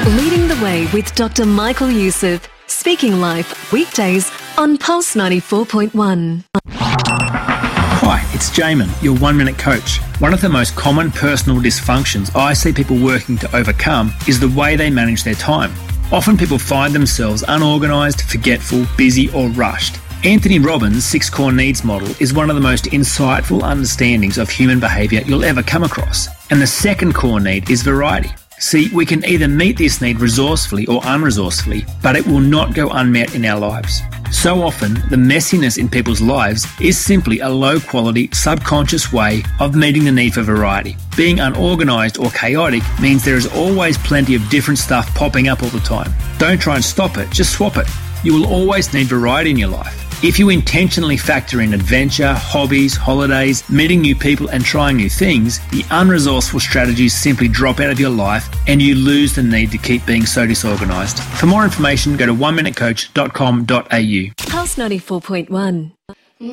Leading the Way with Dr. Michael Youssef. Speaking Life, weekdays on Pulse 94.1. Hi, it's Jamin, your 1 Minute Coach. One of the most common personal dysfunctions I see people working to overcome is the way they manage their time. Often people find themselves unorganised, forgetful, busy or rushed. Anthony Robbins' 6 core needs model is one of the most insightful understandings of human behaviour you'll ever come across. And the second core need is variety. See, we can either meet this need resourcefully or unresourcefully, but it will not go unmet in our lives. So often, the messiness in people's lives is simply a low-quality, subconscious way of meeting the need for variety. Being unorganised or chaotic means there is always plenty of different stuff popping up all the time. Don't try and stop it, just swap it. You will always need variety in your life. If you intentionally factor in adventure, hobbies, holidays, meeting new people and trying new things, the unresourceful strategies simply drop out of your life and you lose the need to keep being so disorganised. For more information, go to oneminutecoach.com.au. Pulse 94.1.